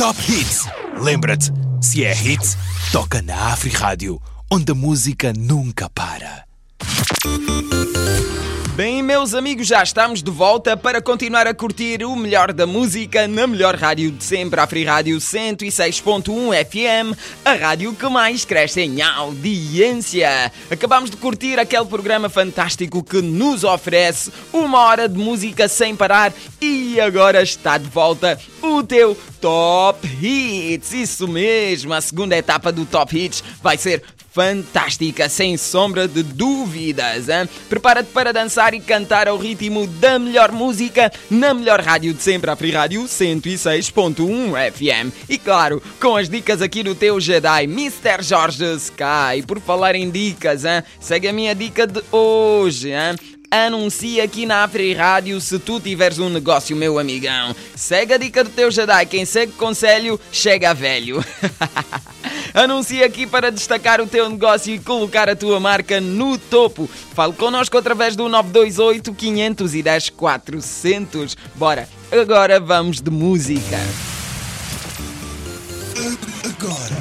Top Hits. Lembra-te, se é hit, toca na Afri-Rádio, onde a música nunca para. Bem, meus amigos, já estamos de volta para continuar a curtir o melhor da música na melhor rádio de sempre, a Afri-Rádio 106.1 FM, a rádio que mais cresce em audiência. Acabamos de curtir aquele programa fantástico que nos oferece 1 hora de música sem parar e agora está de volta o teu Top Hits. Isso mesmo, a segunda etapa do Top Hits vai ser fantástica, sem sombra de dúvidas, hein? Prepara-te para dançar e cantar ao ritmo da melhor música na melhor rádio de sempre, a Afri-Rádio 106.1 FM. E claro, com as dicas aqui do teu Jedi, Mr. Jorge Sky. Por falar em dicas, hein? Segue a minha dica de hoje, hein? Anuncia aqui na Afri-Rádio se tu tiveres um negócio, meu amigão. Segue a dica do teu Jedi, quem segue conselho, chega a velho. Anuncia aqui para destacar o teu negócio e colocar a tua marca no topo. Fale connosco através do 928 510 400. Bora, agora vamos de música. Agora